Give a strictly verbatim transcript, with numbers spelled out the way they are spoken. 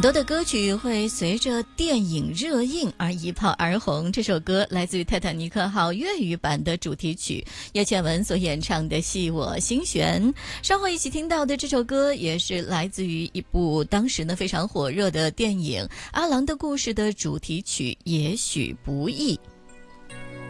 多的歌曲会随着电影热映而一炮而红。这首歌来自于泰坦尼克号粤语版的主题曲，叶倩文所演唱的《系我心弦》。稍后一起听到的这首歌也是来自于一部当时呢非常火热的电影《阿郎的故事》的主题曲《也许不易》。